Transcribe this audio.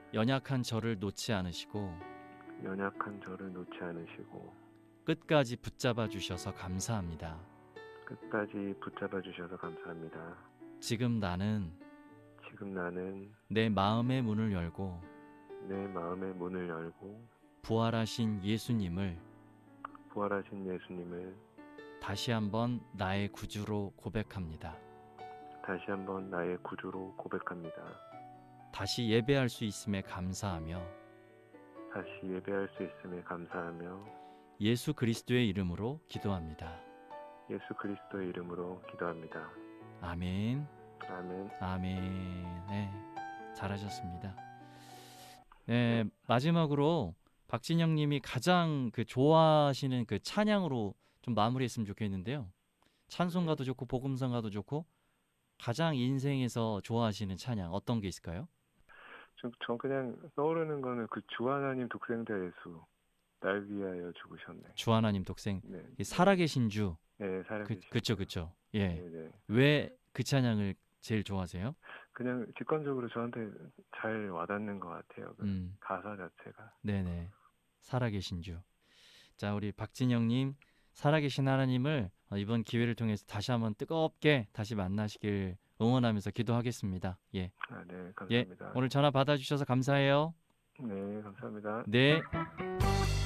연약한 저를 놓지 않으시고 연약한 저를 놓지 않으시고 끝까지 붙잡아 주셔서 감사합니다. 끝까지 붙잡아 주셔서 감사합니다. 지금 나는 지금 나는 내 마음의 문을 열고 내 마음의 문을 열고 부활하신 예수님을 부활하신 예수님을 다시 한번 나의 구주로 고백합니다. 다시 한번 나의 구주로 고백합니다. 다시 예배할 수 있음에 감사하며 다시 예배할 수 있음에 감사하며 예수 그리스도의 이름으로 기도합니다. 예수 그리스도의 이름으로 기도합니다. 아멘. 아멘. 아멘. 네, 잘하셨습니다. 네, 마지막으로 박진영 님이 가장 좋아하시는 찬양으로 좀 마무리했으면 좋겠는데요. 찬송가도 좋고 복음성가도 좋고 가장 인생에서 좋아하시는 찬양 어떤 게 있을까요? 전 그냥 떠오르는 거는 주 하나님 독생자 예수 날 위하여 죽으셨네. 주 하나님 독생, 네. 살아계신 주. 네, 살아계신 그쵸. 예. 네, 네. 왜 그 찬양을 제일 좋아하세요? 그냥 직관적으로 저한테 잘 와닿는 것 같아요. 가사 자체가. 네네. 살아계신 주. 자, 우리 박진영님, 살아계신 하나님을 이번 기회를 통해서 다시 한번 뜨겁게 다시 만나시길 응원하면서 기도하겠습니다. 예. 아, 네, 예. 감사합니다. 오늘 전화 받아주셔서 감사해요. 네, 감사합니다. 네.